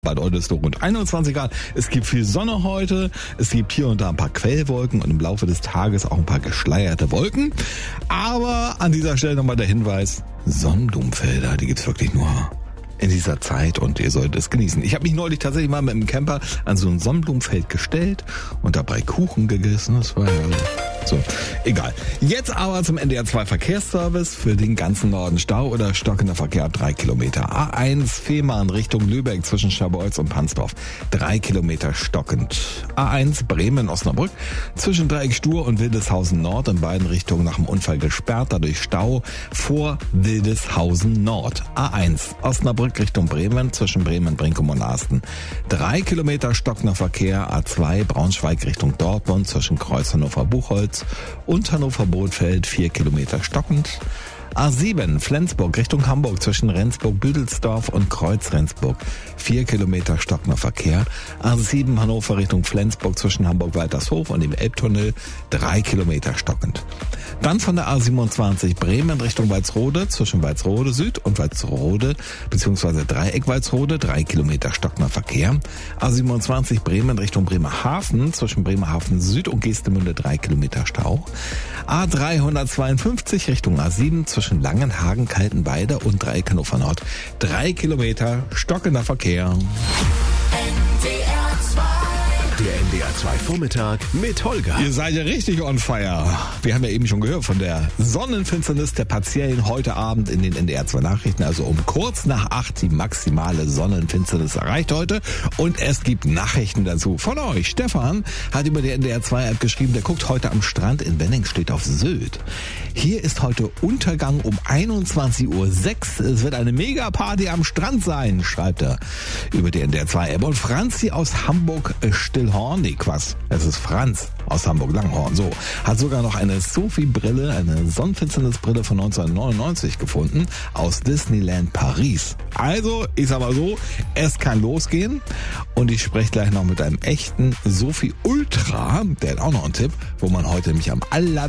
Bad Oldesloe rund 21 Grad. Es gibt viel Sonne heute. Es gibt hier und da ein paar Quellwolken und im Laufe des Tages auch ein paar geschleierte Wolken. Aber an dieser Stelle nochmal der Hinweis, Sonnenblumenfelder, die gibt's wirklich nur in dieser Zeit und ihr solltet es genießen. Ich habe mich neulich tatsächlich mal mit dem Camper an so ein Sonnenblumenfeld gestellt und dabei Kuchen gegessen. Das war ja so, egal. Jetzt aber zum NDR 2 Verkehrsservice für den ganzen Norden. Stau oder stockender Verkehr ab 3 Kilometer. A1 Fehmarn Richtung Lübeck zwischen Scharbeutz und Pansdorf. 3 Kilometer stockend. A1 Bremen-Osnabrück zwischen Dreieck Stur und Wildeshausen Nord in beiden Richtungen nach dem Unfall gesperrt. Dadurch Stau vor Wildeshausen Nord. A1 Osnabrück Richtung Bremen zwischen Bremen, Brinkum und Asten. 3 Kilometer stockender Verkehr. A2 Braunschweig Richtung Dortmund zwischen Kreuz Hannover-Buchholz und Hannover-Bothfeld 4 Kilometer stockend. A7 Flensburg Richtung Hamburg zwischen Rendsburg-Büdelsdorf und Kreuz-Rendsburg 4 Kilometer stockender Verkehr. A7 Hannover Richtung Flensburg zwischen Hamburg-Waltershof und dem Elbtunnel 3 Kilometer stockend. Dann von der A27 Bremen Richtung Walsrode zwischen Walsrode Süd und Walsrode bzw. Dreieck Walsrode 3 Kilometer stockender Verkehr. A27 Bremen Richtung Bremerhaven zwischen Bremerhaven Süd und Geestemünde 3 Kilometer Stau. A352 Richtung A7 zwischen Langenhagen, Kaltenweide und Dreieck Hannover Nord 3 Kilometer stockender Verkehr. Der NDR 2 Vormittag mit Holger. Ihr seid ja richtig on fire. Wir haben ja eben schon gehört von der Sonnenfinsternis der partiellen heute Abend in den NDR 2 Nachrichten. Also um kurz nach 8 die maximale Sonnenfinsternis erreicht heute. Und es gibt Nachrichten dazu von euch. Stefan hat über die NDR 2 App geschrieben, der guckt heute am Strand in Wenningstedt auf Sylt. Hier ist heute Untergang um 21:06 Uhr. Es wird eine Mega-Party am Strand sein, schreibt er über die NDR 2 App. Und Franzi aus Hamburg Stillhorn, nee, Quatsch, es ist Franz aus Hamburg-Langhorn, so, hat sogar noch eine Sophie-Brille, eine Sonnenfinsternisbrille von 1999 gefunden, aus Disneyland Paris. Also, ich sag mal so, es kann losgehen und ich spreche gleich noch mit einem echten Sophie Ultra, der hat auch noch einen Tipp, wo man heute nämlich am